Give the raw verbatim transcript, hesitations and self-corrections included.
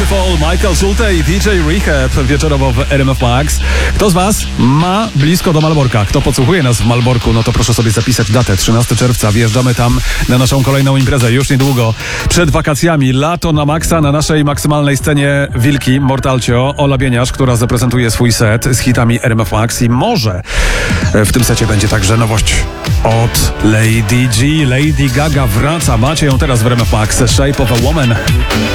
Beautiful, Michael Schulte i D J Rehab wieczorowo w R M F Max. Kto z was ma blisko do Malborka? Kto podsłuchuje nas w Malborku? No to proszę sobie zapisać datę, trzynastego czerwca. Wjeżdżamy tam na naszą kolejną imprezę. Już niedługo, przed wakacjami. Lato na maksa na naszej maksymalnej scenie Wilki, Mortalcio, Ola Bieniasz, która zaprezentuje swój set z hitami R M F Max i może w tym secie będzie także nowość od Lady G. Lady Gaga wraca. Macie ją teraz w R M F Max. Shape of a Woman.